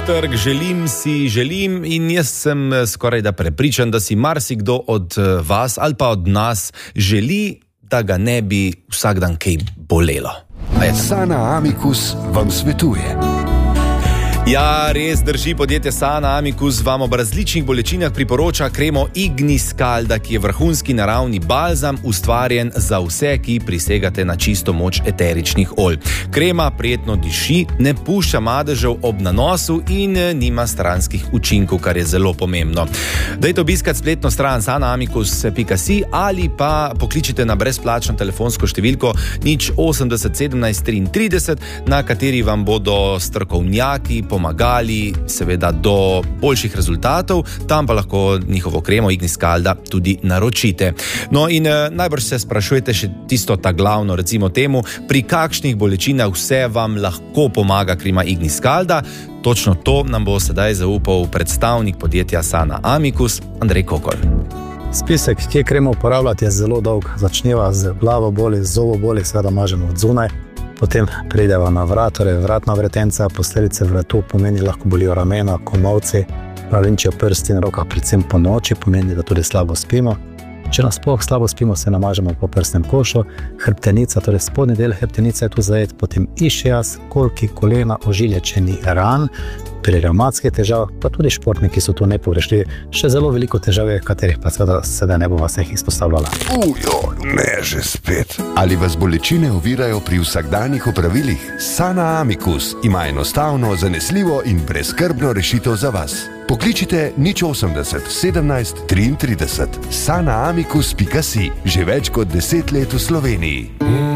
trg, želim in jaz sem skoraj da prepričan, da si marsikdo od vas ali pa od nas želi, da ga ne bi vsak dan kaj bolelo. Sana Amicus vam svetuje. Ja, res drži, podjetje Sana Amicus vam ob različnih bolečinah priporoča kremo Ignis Scalda, ki je vrhunski naravni balzam, ustvarjen za vse, ki prisegate na čisto moč eteričnih olj. Krema prijetno diši, ne pušča madežev ob nanosu in nima stranskih učinkov, kar je zelo pomembno. Dajte obiskati spletno stran sanaamicus.si ali pa pokličite na brezplačno telefonsko številko 080 17 33, na kateri vam bodo strokovnjaki pomagali seveda do boljših rezultatov, tam pa lahko njihovo kremo Ignis Scalda tudi naročite. No in najbrž se sprašujete še tisto ta glavno, recimo temu, pri kakšnih bolečinah vse vam lahko pomaga krema Ignis Scalda. Točno to nam bo sedaj zaupal predstavnik podjetja Sana Amicus, Andrej Kokor. Spisek, kje kremo uporabljati, je zelo dolg. Začneva z glavo boli, z zobo boli, seveda mažemo od zunaj. Potem prideva na vrat, torej vratna vretenca, posledice vratu pomeni lahko bolijo ramena, komolci, mravinčijo prsti in roka, predvsem po noči, pomeni, da tudi slabo spimo. Če nasploh slabo spimo, se namažemo po prsnem košu, hrbtenica, torej spodnji del hrbtenice je tu zajet, potem išijas, kolki, kolena, ožilje, če ni ran, pri revmatskih težav, pa tudi športniki so tu nepogrešljivi. Še zelo veliko težav je, katerih pa seveda sedaj ne bova vseh izpostavljala. Ne že spet. Ali vas bolečine ovirajo pri vsakdanjih opravilih? Sana Amicus ima enostavno, zanesljivo in brezskrbno rešitev za vas. Pokličite 080 17 33. sanaamicus.si. Že več kot 10 let v Sloveniji.